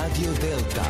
Radio Delta.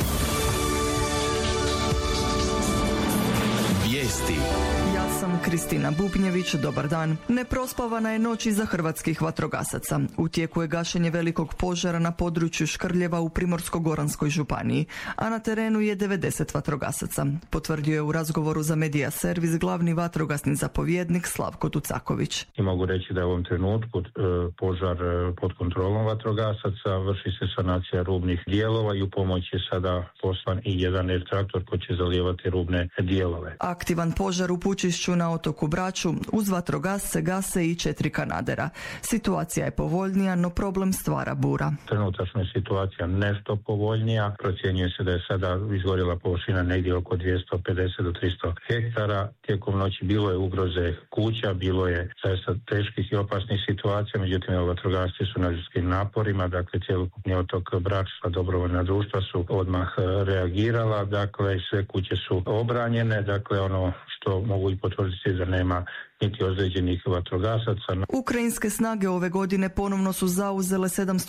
Vijesti. Ja sam Kristina Bubnjević, dobar dan. Neprospavana je noć iza hrvatskih vatrogasaca. U tijeku je gašenje velikog požara na području Škrljeva u Primorsko-goranskoj županiji, a na terenu je 90 vatrogasaca. Potvrdio je u razgovoru za Medija Servis glavni vatrogasni zapovjednik Slavko Tucaković. I mogu reći da je u ovom trenutku požar pod kontrolom vatrogasaca, vrši se sanacija rubnih dijelova i u pomoć je sada poslan i jedan traktor koji će zalijevati rubne dijelove. Aktivan požar u Pučišću na otoku Braču, uz vatrogasce gase i 4 kanadera. Situacija je povoljnija, no problem stvara bura. Trenutačno je situacija nešto povoljnija. Procjenjuje se da je sada izgorjela površina negdje oko 250 do 300 hektara. Tijekom noći bilo je ugroze kuća, bilo je zaista teških i opasnih situacija, međutim vatrogasci su na ljudskim naporima, dakle cjelokupni otok Brač, dobrovoljna društva su odmah reagirala, dakle sve kuće su obranjene, dakle ono što mogu i potvrditi da nema niti ozlijeđenih vatrogasaca. Ukrajinske snage ove godine ponovno su zauzele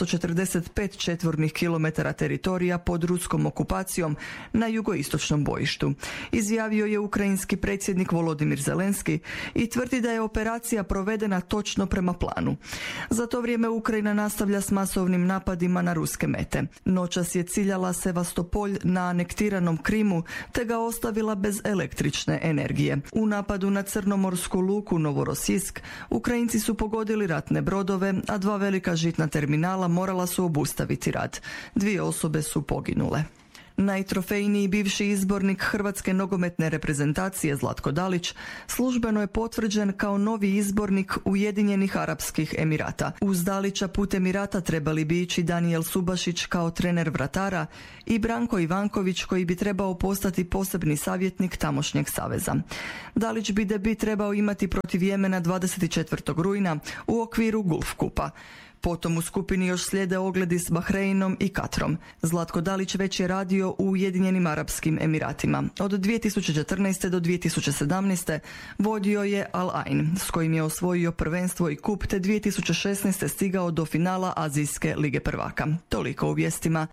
745 četvornih kilometara teritorija pod ruskom okupacijom na jugoistočnom bojištu. Izjavio je ukrajinski predsjednik Volodimir Zelenski i tvrdi da je operacija provedena točno prema planu. Za to vrijeme Ukrajina nastavlja s masovnim napadima na ruske mete. Noćas je ciljala Sevastopolj na anektiranom Krimu te ga ostavila bez električne energije. U napadu na crnomorsku luku Novorosisk Ukrajinci su pogodili ratne brodove, a 2 velika žitna terminala morala su obustaviti rad. 2 osobe su poginule. Najtrofejniji bivši izbornik hrvatske nogometne reprezentacije Zlatko Dalić službeno je potvrđen kao novi izbornik Ujedinjenih Arapskih Emirata. Uz Dalića put Emirata trebali bi ići Danijel Subašić kao trener vratara i Branko Ivanković koji bi trebao postati posebni savjetnik tamošnjeg saveza. Dalić bi debut trebao imati protiv Jemena 24. rujna u okviru Gulf kupa. Potom u skupini još slijede ogledi s Bahreinom i Katrom. Zlatko Dalić već je radio u Ujedinjenim Arapskim Emiratima. Od 2014. do 2017. vodio je Al Ain, s kojim je osvojio prvenstvo i kup, te 2016. stigao do finala Azijske lige prvaka. Toliko u vijestima.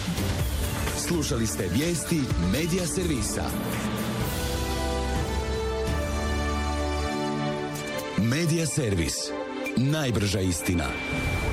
Slušali ste vijesti Medija Servisa. Medija Servis. Najbrža istina.